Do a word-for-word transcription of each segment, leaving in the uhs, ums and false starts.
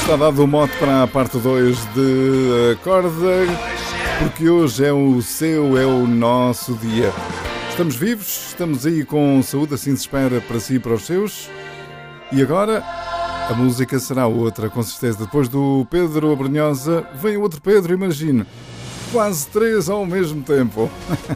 Está dado o mote para a parte dois de Acorda, porque hoje é o seu, é o nosso dia. Estamos vivos, estamos aí com saúde, assim se espera para si e para os seus. E agora a música será outra, com certeza. Depois do Pedro Abrunhosa, vem outro Pedro, imagino. Quase três ao mesmo tempo.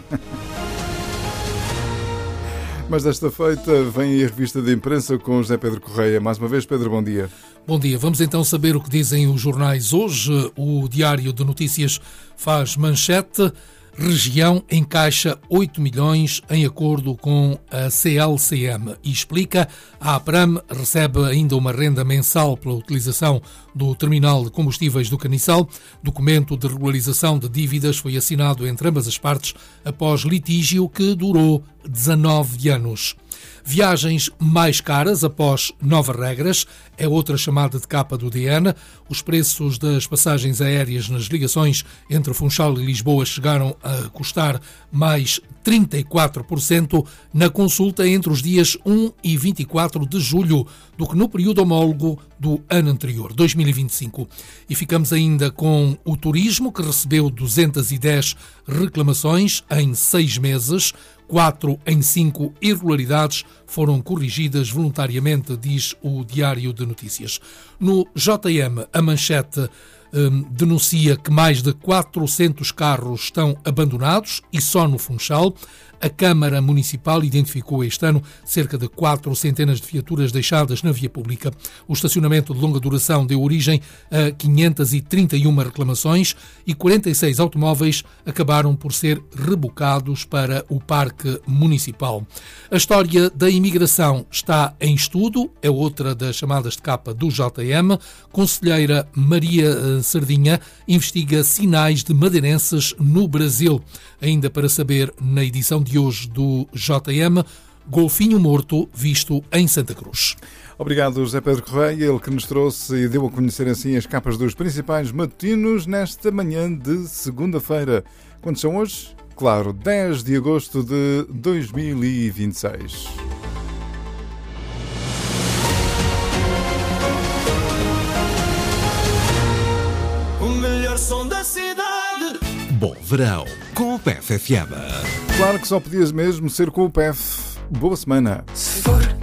Mas desta feita vem a revista de imprensa com José Pedro Correia. Mais uma vez, Pedro, bom dia. Bom dia. Vamos então saber o que dizem os jornais hoje. O Diário de Notícias faz manchete. Região encaixa oito milhões em acordo com a C L C M e explica: a APRAM recebe ainda uma renda mensal pela utilização do terminal de combustíveis do Caniçal. Documento de regularização de dívidas foi assinado entre ambas as partes após litígio que durou dezanove anos. Viagens mais caras após novas regras é outra chamada de capa do D N. Os preços das passagens aéreas nas ligações entre Funchal e Lisboa chegaram a custar mais trinta e quatro por cento na consulta entre os dias um e vinte e quatro de julho do que no período homólogo do ano anterior, dois mil e vinte e cinco. E ficamos ainda com o turismo, que recebeu duzentas e dez reclamações em seis meses. Quatro em cinco irregularidades foram corrigidas voluntariamente, diz o Diário de Notícias. No J M, a manchete hum, denuncia que mais de quatrocentos carros estão abandonados e só no Funchal. A Câmara Municipal identificou este ano cerca de quatro centenas de viaturas deixadas na via pública. O estacionamento de longa duração deu origem a quinhentas e trinta e uma reclamações e quarenta e seis automóveis acabaram por ser rebocados para o Parque Municipal. A história da imigração está em estudo, é outra das chamadas de capa do J M. Conselheira Maria Sardinha investiga sinais de madeirenses no Brasil. Ainda para saber, na edição de hoje do J M, golfinho morto visto em Santa Cruz. Obrigado, José Pedro Correia, ele que nos trouxe e deu a conhecer assim as capas dos principais matutinos nesta manhã de segunda-feira. Quantos são hoje? Claro, dez de agosto de dois mil e vinte e seis. O melhor som da cidade. Bom verão com o P F F M. Claro que só podias mesmo ser com o P F. Boa semana. Se for